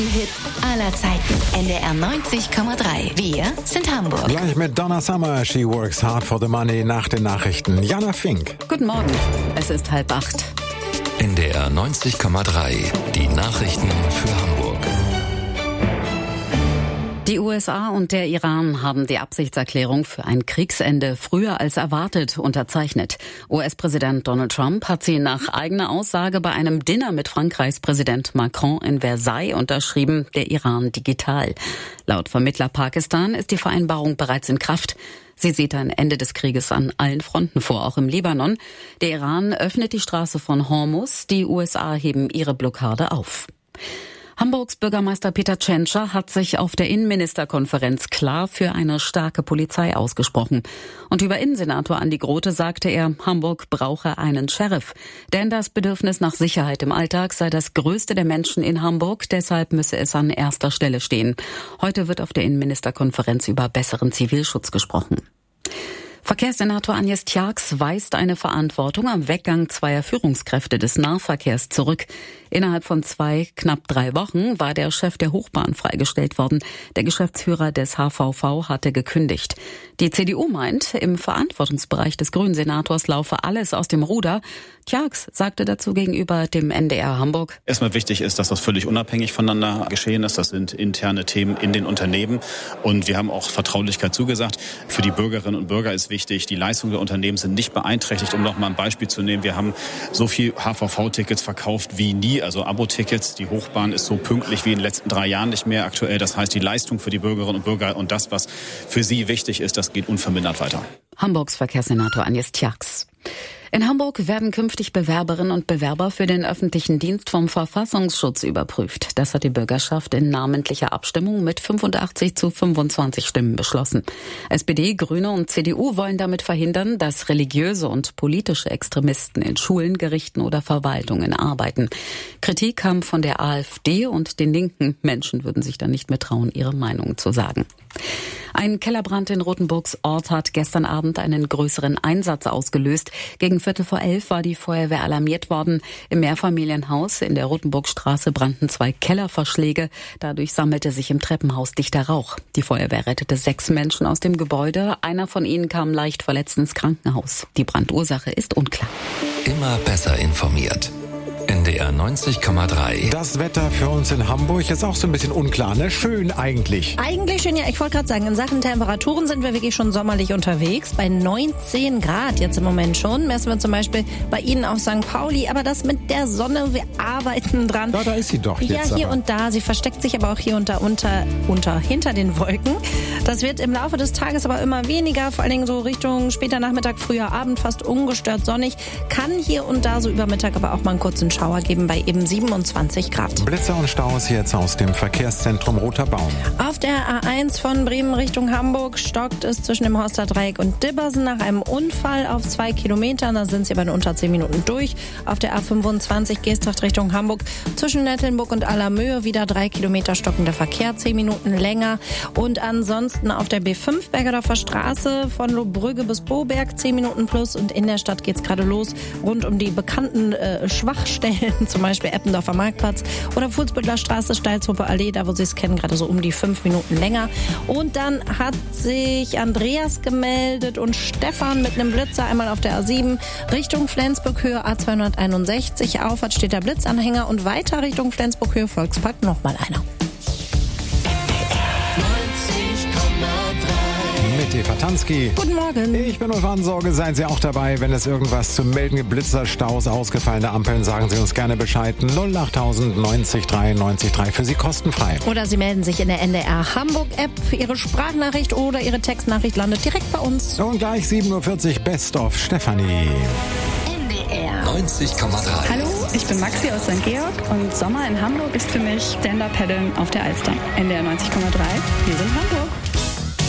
Hit aller Zeiten. NDR 90,3. Wir sind Hamburg. Gleich mit Donna Summer. She works hard for the money nach den Nachrichten. Jana Fink. Guten Morgen. Es ist 7:30. NDR 90,3. Die Nachrichten für Hamburg. Die USA und der Iran haben die Absichtserklärung für ein Kriegsende früher als erwartet unterzeichnet. US-Präsident Donald Trump hat sie nach eigener Aussage bei einem Dinner mit Frankreichs Präsident Macron in Versailles unterschrieben, der Iran digital. Laut Vermittler Pakistan ist die Vereinbarung bereits in Kraft. Sie sieht ein Ende des Krieges an allen Fronten vor, auch im Libanon. Der Iran öffnet die Straße von Hormuz, die USA heben ihre Blockade auf. Hamburgs Bürgermeister Peter Tschentscher hat sich auf der Innenministerkonferenz klar für eine starke Polizei ausgesprochen. Und über Innensenator Andi Grote sagte er, Hamburg brauche einen Sheriff. Denn das Bedürfnis nach Sicherheit im Alltag sei das größte der Menschen in Hamburg, deshalb müsse es an erster Stelle stehen. Heute wird auf der Innenministerkonferenz über besseren Zivilschutz gesprochen. Verkehrssenator Agnes Tjax weist eine Verantwortung am Weggang zweier Führungskräfte des Nahverkehrs zurück. Innerhalb von knapp 3 Wochen war der Chef der Hochbahn freigestellt worden. Der Geschäftsführer des HVV hatte gekündigt. Die CDU meint, im Verantwortungsbereich des Grünen-Senators laufe alles aus dem Ruder. Tjax sagte dazu gegenüber dem NDR Hamburg: Erstmal wichtig ist, dass das völlig unabhängig voneinander geschehen ist. Das sind interne Themen in den Unternehmen. Und wir haben auch Vertraulichkeit zugesagt. Für die Bürgerinnen und Bürger ist wichtig, die Leistungen der Unternehmen sind nicht beeinträchtigt. Um noch mal ein Beispiel zu nehmen, wir haben so viel HVV-Tickets verkauft wie nie, also Abo-Tickets. Die Hochbahn ist so pünktlich wie in den letzten 3 Jahren nicht mehr aktuell. Das heißt, die Leistung für die Bürgerinnen und Bürger und das, was für sie wichtig ist, das geht unvermindert weiter. Hamburgs Verkehrssenator Agnes Tjax. In Hamburg werden künftig Bewerberinnen und Bewerber für den öffentlichen Dienst vom Verfassungsschutz überprüft. Das hat die Bürgerschaft in namentlicher Abstimmung mit 85 zu 25 Stimmen beschlossen. SPD, Grüne und CDU wollen damit verhindern, dass religiöse und politische Extremisten in Schulen, Gerichten oder Verwaltungen arbeiten. Kritik kam von der AfD und den Linken. Menschen würden sich dann nicht mehr trauen, ihre Meinung zu sagen. Ein Kellerbrand in Rothenburgs Ort hat gestern Abend einen größeren Einsatz ausgelöst. Gegen 11:15 war die Feuerwehr alarmiert worden. Im Mehrfamilienhaus in der Rothenburgstraße brannten 2 Kellerverschläge. Dadurch sammelte sich im Treppenhaus dichter Rauch. Die Feuerwehr rettete 6 Menschen aus dem Gebäude. Einer von ihnen kam leicht verletzt ins Krankenhaus. Die Brandursache ist unklar. Immer besser informiert. NDR 90,3. Das Wetter für uns in Hamburg ist auch so ein bisschen unklar, ne? Schön eigentlich. Eigentlich schön, ja. Ich wollte gerade sagen, in Sachen Temperaturen sind wir wirklich schon sommerlich unterwegs. Bei 19 Grad jetzt im Moment schon. Messen wir zum Beispiel bei Ihnen auf St. Pauli. Aber das mit der Sonne, wir arbeiten dran. Ja, da ist sie doch jetzt. Ja, hier aber. Und da. Sie versteckt sich aber auch hier hinter den Wolken. Das wird im Laufe des Tages aber immer weniger. Vor allen Dingen so Richtung später Nachmittag, früher Abend, fast ungestört sonnig. Kann hier und da so über Mittag aber auch mal einen kurzen Schauer geben bei eben 27 Grad. Blitzer und Staus jetzt aus dem Verkehrszentrum Roter Baum. Auf der A1 von Bremen Richtung Hamburg stockt es zwischen dem Horster Dreieck und Dibbersen nach einem Unfall auf 2 Kilometern. Da sind sie aber in unter 10 Minuten durch. Auf der A25 Geesthacht Richtung Hamburg zwischen Nettelnburg und Allermöhe wieder 3 Kilometer stockender Verkehr, 10 Minuten länger. Und ansonsten auf der B5 Bergerdorfer Straße von Lohbrügge bis Boberg 10 Minuten plus. Und in der Stadt geht's gerade los rund um die bekannten Schwachstellen, zum Beispiel Eppendorfer Marktplatz oder Fuhlsbüttler Straße, Steilshofer Allee, da wo Sie es kennen, gerade so um die 5 Minuten länger. Und dann hat sich Andreas gemeldet und Stefan mit einem Blitzer einmal auf der A7 Richtung Flensburg Höhe A261. Auffahrt steht der Blitzanhänger und weiter Richtung Flensburg Höhe Volkspark nochmal einer. Mit Eva Tansky. Guten Morgen. Ich bin Ulf Ansorge. Seien Sie auch dabei, wenn es irgendwas zu melden gibt. Blitzer, Staus, ausgefallene Ampeln, sagen Sie uns gerne Bescheid. 08000 90 3 90 3 für Sie kostenfrei. Oder Sie melden sich in der NDR Hamburg App. Ihre Sprachnachricht oder Ihre Textnachricht landet direkt bei uns. Und gleich 7:40 Uhr Best of Stefanie. NDR 90,3. Hallo, ich bin Maxi aus St. Georg und Sommer in Hamburg ist für mich Stand-Up-Paddeln auf der Alster. NDR 90,3. Wir sind Hamburg.